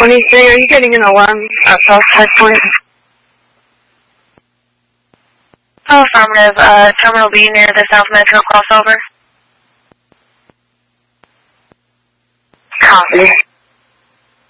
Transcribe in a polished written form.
23, are you getting an alarm outside High Point? Oh, affirmative. Terminal B near the South Metro crossover. Copy.